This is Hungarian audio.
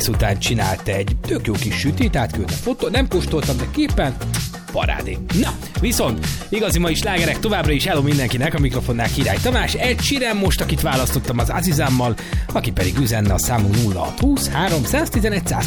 mix után csinált egy tök jó kis sütit, átküldte fotó, nem kóstoltam, de képen parádé. Na, viszont igazi mai slágerek továbbra is hello mindenkinek, a mikrofonnál Király Tamás, Ed Sheeran most, akit választottam az Azizámmal, aki pedig üzenne a számunk 0620 311